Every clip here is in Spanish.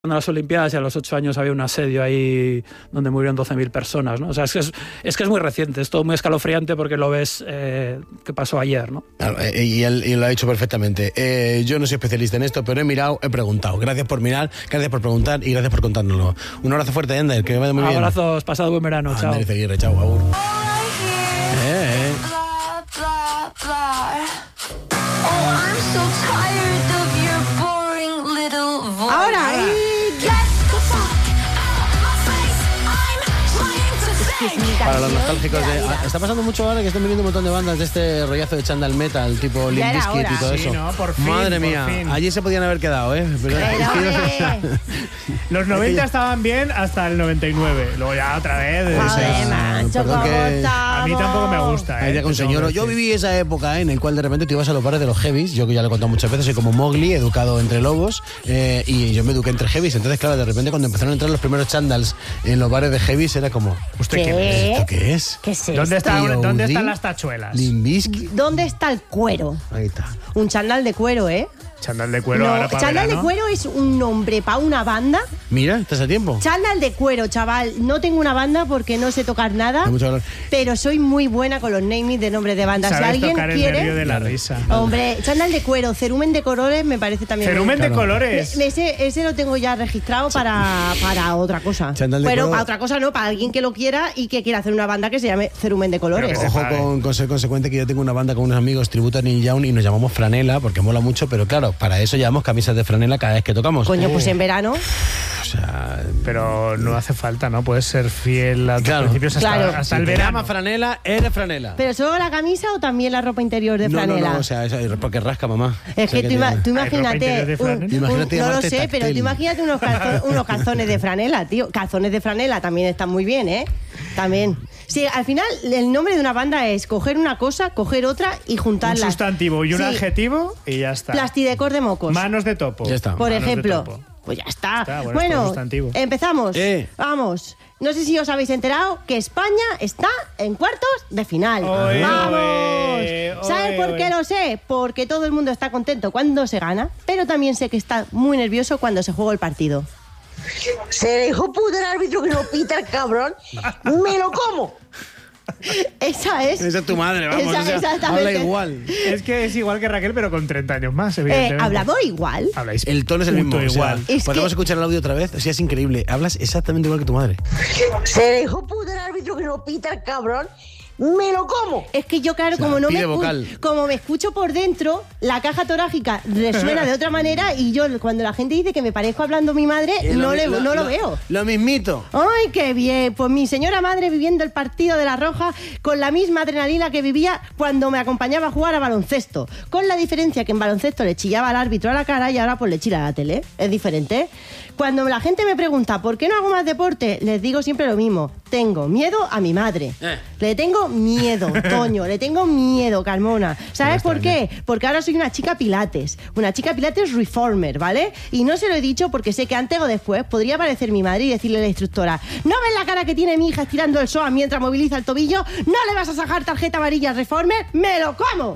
En las Olimpiadas y a los 8 años había un asedio ahí donde murieron 12.000 personas, ¿no? O sea, es que es muy reciente, es todo muy escalofriante porque lo ves que pasó ayer, ¿no? Y él lo ha dicho perfectamente. Yo no soy especialista en esto, pero he mirado, he preguntado. Gracias por mirar, gracias por preguntar y gracias por contárnoslo. Un abrazo fuerte, Ander, que vaya muy bien. Abrazos, pasado buen verano, chao. Ander Izaguirre, chao, agur. Ahora, para los nostálgicos está pasando mucho ahora que están viniendo un montón de bandas de este rollazo de chandal metal, tipo Limp Bizkit y todo eso. Sí, ¿no? Por fin, madre mía, allí se podían haber quedado, Pero los 90 estaban bien hasta el 99. Luego ya otra vez. A mí tampoco me gusta. Yo viví esa época en el cual de repente te ibas a los bares de los heavies. Yo que ya lo he contado muchas veces, soy como Mowgli, educado entre lobos, y yo me eduqué entre heavies. Entonces, claro, de repente cuando empezaron a entrar los primeros chandals en los bares de heavies era como, ¿Qué? ¿esto qué es? ¿Qué es esto? ¿Dónde están las tachuelas? Limp Bizkit. ¿Dónde está el cuero? Ahí está. Un chándal de cuero, ¿eh? Chándal de cuero No, ahora para chándal de verano. cuero es un nombre para una banda. Mira, estás a tiempo. Chándal de cuero, chaval. No tengo una banda porque no sé tocar nada, Hay mucho valor. pero soy muy buena con los naming de nombres de bandas. Si Sabes alguien tocar el nervio quiere... de la risa. Hombre, chándal de cuero, cerumen de colores me parece también... Cerumen de colores. Ese lo tengo ya registrado para otra cosa. Chándal de Pero cuero. para otra cosa no, para alguien que lo quiera y que quiera hacer una banda que se llame cerumen de colores. Pero que Ojo con ser consecuente, que yo tengo una banda con unos amigos, Tributo a Neil Young, y nos llamamos Franela porque mola mucho, pero claro, para eso llevamos camisas de franela cada vez que tocamos. Coño, pues en verano... O sea, Pero no hace falta, ¿no? Puedes ser fiel a tus Claro. principios hasta, Claro. hasta si el te verano. llamas franela, eres franela. ¿Pero solo la camisa o también la ropa interior de franela? No, o sea, porque rasca, mamá. Es O sea, que tú te- imagínate, interior de franela. Imagínate no lo llamarte sé, pero táctil. tú imagínate unos calzones de franela, tío. Calzones de franela también están muy bien, ¿eh? También. Sí, al final el nombre de una banda es coger una cosa, coger otra y Un juntarlas. sustantivo y un Sí. adjetivo y ya está. Plastidecor de mocos. Manos de topo. Ya está. Por Manos de ejemplo. topo. Pues ya está. Está, bueno, esto es Bueno, sustantivo. empezamos. Vamos. No sé si os habéis enterado que España está en cuartos de final. Oe, ¡Vamos! oe, ¿Sabes oe, por qué oe. lo sé? Porque todo el mundo está contento cuando se gana, pero también sé que está muy nervioso cuando se juega el partido. Se dejó puta el árbitro que no pita el cabrón. ¡Me lo como! Esa es. Esa es tu madre, vamos. Esa- o sea, exactamente. habla igual. Es que es igual que Raquel, pero con 30 años más, evidentemente. ¿Hablamos igual? Habláis El tono es el mismo. puto o sea, igual. Es podemos que- escuchar el audio otra vez. O sea, es increíble. Hablas exactamente igual que tu madre. Se dejó puta el árbitro que no pita el cabrón. ¡Me lo como! Es que yo, claro, O sea, como pide vocal. como me escucho por dentro, la caja torácica resuena de otra manera y yo, cuando la gente dice que me parezco hablando a mi madre, no lo veo. Lo mismito. ¡Ay, qué bien! Pues mi señora madre viviendo el partido de La Roja con la misma adrenalina que vivía cuando me acompañaba a jugar a baloncesto. Con la diferencia que en baloncesto le chillaba al árbitro a la cara y ahora pues le chilla a la tele. Es diferente, ¿eh? Cuando la gente me pregunta ¿por qué no hago más deporte? Les digo siempre lo mismo. Tengo miedo a mi madre. Le tengo miedo, Toño. Le tengo miedo, Carmona. ¿Sabes por qué? Porque ahora soy una chica pilates. Una chica pilates reformer, ¿vale? Y no se lo he dicho porque sé que antes o después podría aparecer mi madre y decirle a la instructora: ¿no ves la cara que tiene mi hija estirando el psoas mientras moviliza el tobillo? ¿No le vas a sacar tarjeta amarilla reformer? ¡Me lo como!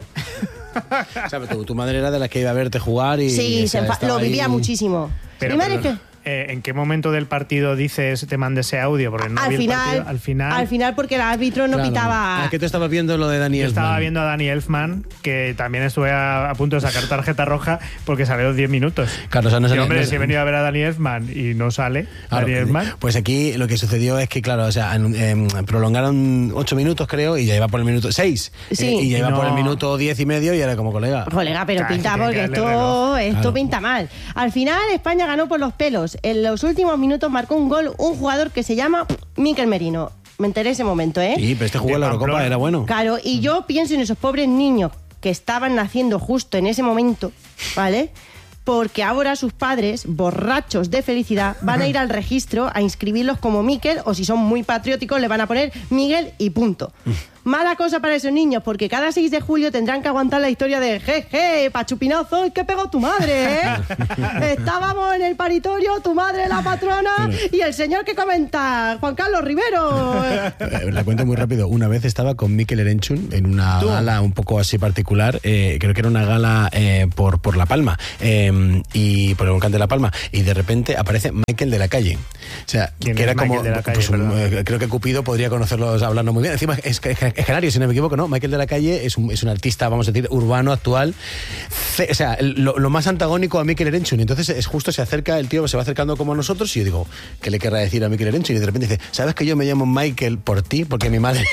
O sea, tu madre era de las que iba a verte jugar y... Sí, o sea, lo estaba vivía ahí. muchísimo. Pero, Mi madre perdona, ¿en qué momento del partido dices te mande ese audio? Porque no vi el partido. Al final porque el árbitro no Claro. pitaba. Es que tú estabas viendo lo de Dani Yo estaba Elfman. viendo a Dani Elfman, que también estuve a punto de sacar tarjeta roja porque salió 10 minutos. Claro, o sea, no Y sale- hombre, no- si he venido a ver a Dani Elfman y no sale Claro, Dani Elfman. pues aquí lo que sucedió es que, claro, o sea, prolongaron 8 minutos, creo, y ya iba por el minuto 6. Sí. Y ya iba No. por el minuto 10 y medio y era como colega. Colega, pero Claro, pinta tiene que porque darle esto reloj. Claro. pinta mal. Al final España ganó por los pelos. En los últimos minutos marcó un gol un jugador que se llama Mikel Merino. Me enteré ese momento, ¿eh? Sí, pero este jugó en la De Eurocopa, Pamplona. era bueno. Claro, y yo pienso en esos pobres niños que estaban naciendo justo en ese momento, ¿vale? Porque ahora sus padres, borrachos de felicidad, van a ir al registro a inscribirlos como Mikel, o si son muy patrióticos, le van a poner Miguel y punto. Mala cosa para esos niños, porque cada 6 de julio tendrán que aguantar la historia de jeje, pachupinazo, ¿qué pegó tu madre, Estábamos en el paritorio, tu madre, la patrona, y el señor que comenta, Juan Carlos Rivero. La cuento muy rápido. Una vez estaba con Mikel Erenchun en una gala un poco así particular, creo que era una gala por La Palma, y por el volcán de La Palma, y de repente aparece Michael de la Calle. O sea, que era como... creo que Cupido podría conocerlos hablando muy bien. Encima es canario, si no me equivoco, ¿no? Michael de la Calle es un artista, vamos a decir, urbano, actual. O sea, lo más antagónico a Mikel Erenchun. Entonces es justo, se acerca, el tío se va acercando como a nosotros y yo digo, ¿qué le querrá decir a Mikel Erenchun? Y de repente dice, ¿sabes que yo me llamo Michael por ti? Porque mi madre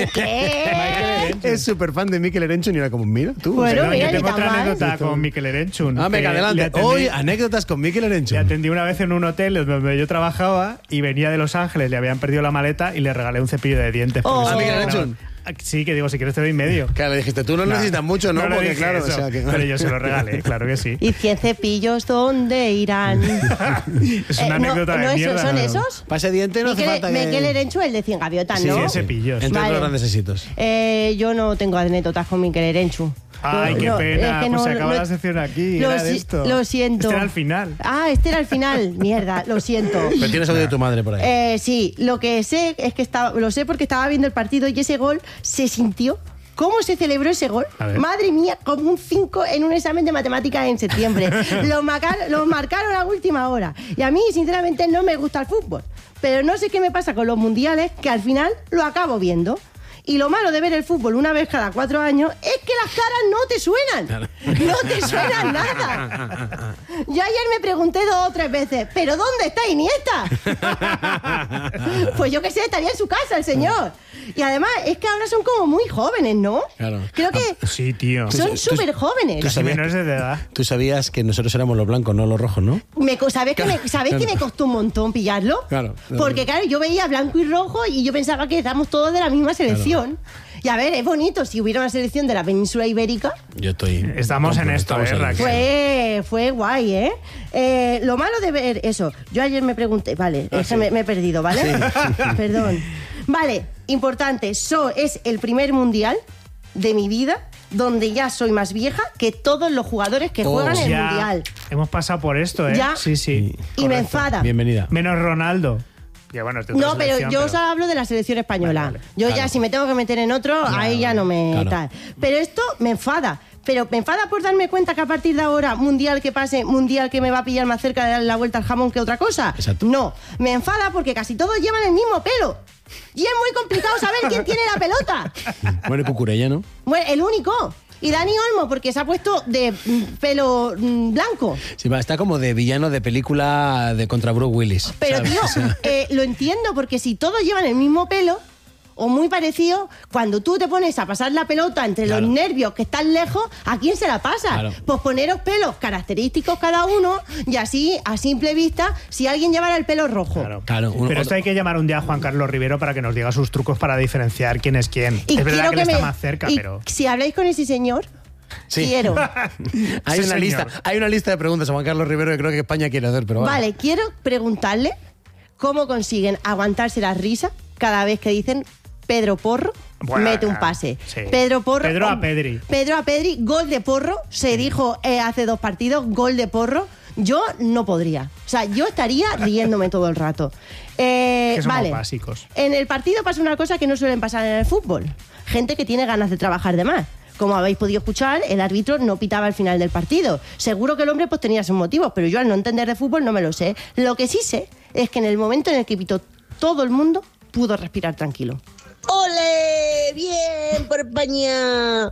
es súper fan de Mikel Erenchun. Y era como, mira, tú. Bueno, Pero mira, yo tengo ni tan otra mal. anécdota con Mikel Erenchun. Ah, venga, adelante. Hoy, anécdotas con Mikel Erenchun. Le atendí una vez en un hotel donde yo trabajaba y venía de Los Ángeles, le habían perdido la maleta y le regalé un cepillo de dientes. Oh. porque ¿A se Mikel me Erenchun? quedaba- Sí, que digo, si quieres te doy medio. Claro, le dijiste, tú no necesitas mucho, ¿no? le Porque dije claro, eso, o sea, que... pero yo se lo regalé, claro que sí. ¿Y 100 cepillos dónde irán? Es una anécdota de mierda. ¿Son no. esos? Pase diente, no hace falta que... Mikel Erenchun, el de 100 gaviotas, Sí, ¿no? sí, cepillos. Entre Vale. los grandes éxitos. Yo no tengo anécdotas con Mikel Erenchun. Ay, qué No, pena, es que pues se no- acaba no- la sección aquí, Lo era de si- esto. lo siento. Este era el final. Ah, este era el final. Mierda, lo siento. Pero tienes audio de tu madre por ahí. Sí, lo que sé es que lo sé porque estaba viendo el partido y ese gol se sintió. ¿Cómo se celebró ese gol? A ver. Madre mía, como un 5 en un examen de matemáticas en septiembre. Lo marcaron a última hora. Y a mí, sinceramente, no me gusta el fútbol. Pero no sé qué me pasa con los mundiales, que al final lo acabo viendo. Y lo malo de ver el fútbol una vez cada 4 años es que las caras no te suenan. No te suenan nada. Yo ayer me pregunté 2 o 3 veces, ¿pero dónde está Iniesta? Pues yo qué sé, estaría en su casa el señor. Y además es que ahora son como muy jóvenes, ¿no? Claro. Creo que Sí, tío. son súper jóvenes. Casi menores de edad. Tú sabías que nosotros éramos los blancos, no los rojos, ¿no? ¿Sabes que me costó un montón pillarlo? Claro. Porque claro, yo veía blanco y rojo y yo pensaba que éramos todos de la misma selección. Y a ver, es bonito, si hubiera una selección de la península ibérica, Yo estoy... Estamos en esto, estamos ahí. Raquel. fue guay, ¿eh? Lo malo de ver eso, yo ayer me pregunté, vale, es que me he perdido, ¿vale? Perdón. Vale, importante, es el primer mundial de mi vida donde ya soy más vieja que todos los jugadores que juegan el Ya mundial. hemos pasado por esto, ¿eh? Ya. Sí, sí. Y me correcto. enfada. Bienvenida. Menos Ronaldo. Ya, bueno, es de otra No, pero selección, yo os hablo de la selección española. Vale, vale. Yo Claro. ya, si me tengo que meter en otro, ahí ya no me Claro. tal. Pero esto me enfada. Pero me enfada por darme cuenta que a partir de ahora, mundial que pase, mundial que me va a pillar más cerca de darle la vuelta al jamón que otra cosa. Exacto. No, me enfada porque casi todos llevan el mismo pelo. Y es muy complicado saber quién tiene la pelota. Bueno, y Cucurella, ¿no? Bueno, el único. Y Dani Olmo, porque se ha puesto de pelo blanco. Sí, va, está como de villano de película de contra Bruce Willis. Pero, ¿sabes? tío, O sea, lo entiendo, porque si todos llevan el mismo pelo o muy parecido, cuando tú te pones a pasar la pelota entre Claro. los nervios que están lejos, ¿a quién se la pasa? Claro. Pues poneros pelos característicos cada uno y así, a simple vista, si alguien llevara el pelo rojo. Claro, Pero esto hay que llamar un día a Juan Carlos Rivero para que nos diga sus trucos para diferenciar quién es quién. Y es verdad quiero que él está más cerca, y pero... si habláis con ese señor, Sí. quiero. hay, Sí, una señor. hay una lista de preguntas a Juan Carlos Rivero que creo que España quiere hacer, pero Vale, quiero preguntarle cómo consiguen aguantarse la risa cada vez que dicen Pedro Porro Bueno, mete un pase. sí. Pedro Porro. Pedro a Pedri. Pedro a Pedri, gol de Porro. Se dijo hace 2 partidos, gol de Porro. Yo no podría. O sea, yo estaría riéndome todo el rato. Que somos vale. básicos. En el partido pasa una cosa que no suelen pasar en el fútbol. Gente que tiene ganas de trabajar de más. Como habéis podido escuchar, el árbitro no pitaba al final del partido. Seguro que el hombre pues tenía sus motivos, pero yo al no entender de fútbol no me lo sé. Lo que sí sé es que en el momento en el que pitó, todo el mundo pudo respirar tranquilo. ¡Ole! ¡Bien por España!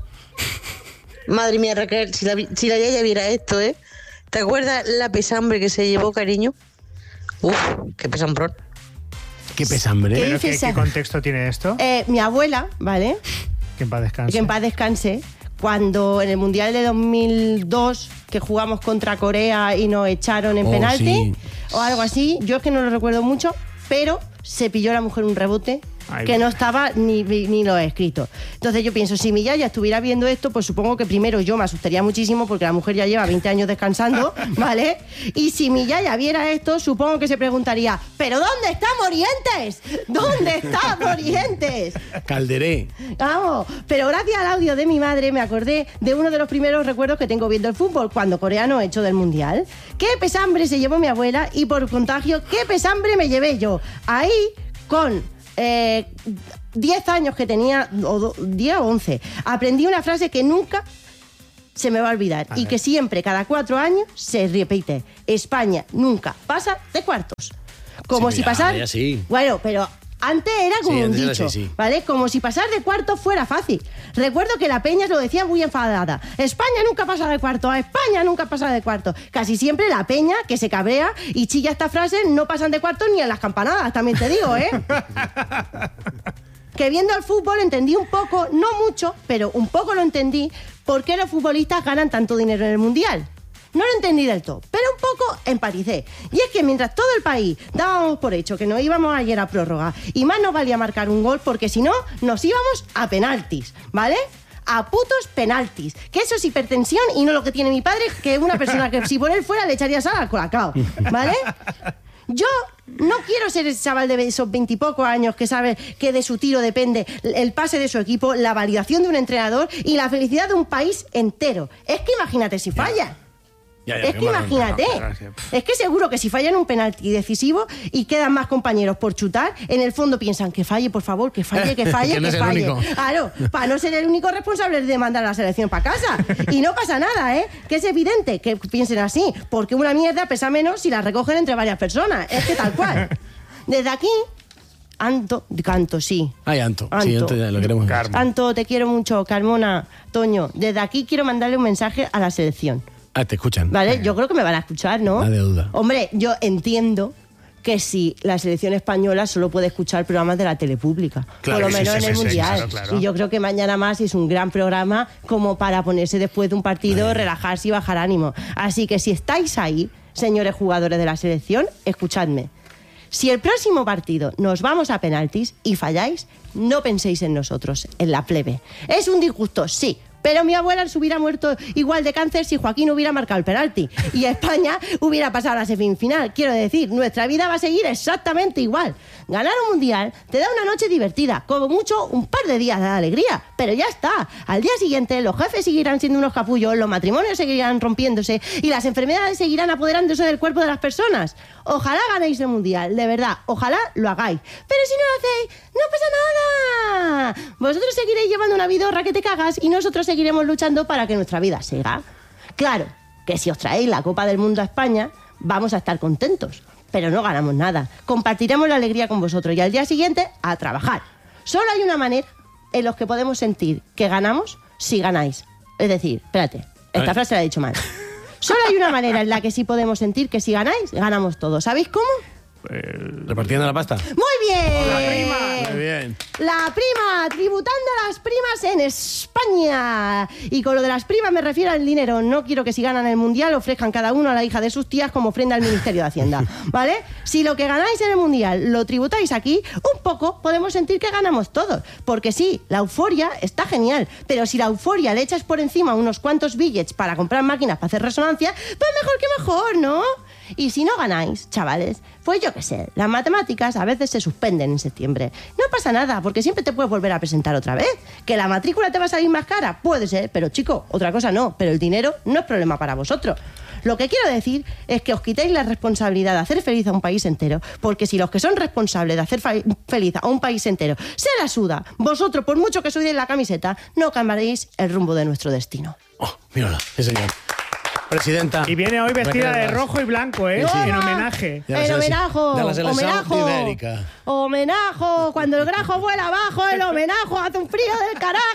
Madre mía, Raquel, si la Yaya viera esto, ¿eh? ¿Te acuerdas la pesambre que se llevó, cariño? Uf, qué pesambrón. qué pesambre. ¿Qué ¿Pero dices, qué contexto tiene esto? Mi abuela, ¿vale? Que en paz descanse. Que en paz descanse, cuando en el Mundial de 2002, que jugamos contra Corea y nos echaron en Oh, penalti, sí. o algo así, yo es que no lo recuerdo mucho, pero se pilló la mujer un rebote que no estaba ni lo he escrito. Entonces yo pienso, si mi yaya estuviera viendo esto, pues supongo que primero yo me asustaría muchísimo porque la mujer ya lleva 20 años descansando, ¿vale? Y si mi yaya viera esto, supongo que se preguntaría, ¿pero dónde está Morientes? ¿Dónde está Morientes? Calderé. Vamos, pero gracias al audio de mi madre me acordé de uno de los primeros recuerdos que tengo viendo el fútbol, cuando Corea no echó del Mundial. ¿Qué pesambre se llevó mi abuela? Y por contagio, ¿qué pesambre me llevé yo? Ahí, con 10 años que tenía, o 10 o 11, aprendí una frase que nunca se me va a olvidar y que siempre, cada 4 años, se repite. España nunca pasa de cuartos. Como sí, si pasar... ya sí. Bueno, pero... Antes era como un dicho, así, sí. ¿vale? Como si pasar de cuartos fuera fácil. Recuerdo que la Peña lo decía muy enfadada. España nunca pasa de cuarto, a España nunca pasa de cuarto. Casi siempre la Peña, que se cabrea y chilla esta frase, no pasan de cuarto ni en las campanadas, también te digo, ¿eh? Que viendo el fútbol entendí un poco, no mucho, pero un poco lo entendí, por qué los futbolistas ganan tanto dinero en el Mundial. No lo entendí del todo, pero un poco empaticé. Y es que mientras todo el país dábamos por hecho que nos íbamos ayer a prórroga y más nos valía marcar un gol porque si no nos íbamos a penaltis, ¿vale? A putos penaltis. Que eso es hipertensión y no lo que tiene mi padre, que es una persona que si por él fuera le echaría sal al colacao, ¿vale? Yo no quiero ser ese chaval de esos 20 y pocos años que sabe que de su tiro depende el pase de su equipo, la validación de un entrenador y la felicidad de un país entero. Es que imagínate si falla. Es que imagínate, es que seguro que si fallan un penalti decisivo y quedan más compañeros por chutar, en el fondo piensan que falle, por favor, que falle, que falle, que falle. Claro, para no ser el único responsable de mandar a la selección para casa. Y no pasa nada, ¿eh? Que es evidente que piensen así, porque una mierda pesa menos si la recogen entre varias personas. Es que tal cual. Desde aquí... Canto, sí. Ay, Anto. Sí, Anto ya lo queremos. Anto, te quiero mucho, Carmona, Toño. Desde aquí quiero mandarle un mensaje a la selección. Ah, te escuchan. Vale, yo creo que me van a escuchar, ¿no? Nada de duda. Hombre, yo entiendo que si la selección española solo puede escuchar programas de la tele pública, claro, por lo menos sí, en el Mundial. Claro. Y yo creo que Mañana Más es un gran programa como para ponerse después de un partido, relajarse y bajar ánimo. Así que si estáis ahí, señores jugadores de la selección, escuchadme. Si el próximo partido nos vamos a penaltis y falláis, no penséis en nosotros, en la plebe. Es un disgusto, sí, pero mi abuela se hubiera muerto igual de cáncer si Joaquín hubiera marcado el penalti y España hubiera pasado a la semifinal. Quiero decir, nuestra vida va a seguir exactamente igual. Ganar un mundial te da una noche divertida, como mucho un par de días de alegría, pero ya está. Al día siguiente los jefes seguirán siendo unos capullos, los matrimonios seguirán rompiéndose y las enfermedades seguirán apoderándose del cuerpo de las personas. Ojalá ganéis el mundial, de verdad, ojalá lo hagáis. Pero si no lo hacéis, no pasa nada. Vosotros seguiréis llevando una vidorra que te cagas y nosotros seguiremos luchando para que nuestra vida siga. Claro, que si os traéis la Copa del Mundo a España, vamos a estar contentos, pero no ganamos nada. Compartiremos la alegría con vosotros y al día siguiente a trabajar. Solo hay una manera en la que podemos sentir que ganamos si ganáis. Es decir, espérate, esta frase la he dicho mal. Solo hay una manera en la que sí podemos sentir que si ganáis, ganamos todos. ¿Sabéis cómo? Repartiendo la pasta. ¡Muy bien! La prima. Muy bien. La prima, tributando a las primas en España. Y con lo de las primas me refiero al dinero. No quiero que si ganan el Mundial ofrezcan cada uno a la hija de sus tías como ofrenda al Ministerio de Hacienda, ¿vale? Si lo que ganáis en el Mundial lo tributáis aquí, un poco podemos sentir que ganamos todos. Porque sí, la euforia está genial, pero si la euforia le echas por encima unos cuantos billets para comprar máquinas para hacer resonancia, pues mejor que mejor, ¿no? Y si no ganáis, chavales, pues yo qué sé, las matemáticas a veces se suspenden en septiembre. No pasa nada, porque siempre te puedes volver a presentar otra vez. ¿Que la matrícula te va a salir más cara? Puede ser, pero chico, otra cosa no. Pero el dinero no es problema para vosotros. Lo que quiero decir es que os quitéis la responsabilidad de hacer feliz a un país entero, porque si los que son responsables de hacer feliz a un país entero se la suda, vosotros, por mucho que subáis la camiseta, no cambiaréis el rumbo de nuestro destino. Oh, mírala, sí señor. Presidenta. Y viene hoy vestida de Recuerdas. rojo y blanco, ¿eh? Sí. En homenaje. De la El selección- homenajo, de la selección homenajo, ibérica. homenajo, cuando el grajo vuela abajo, el homenajo hace un frío del carajo.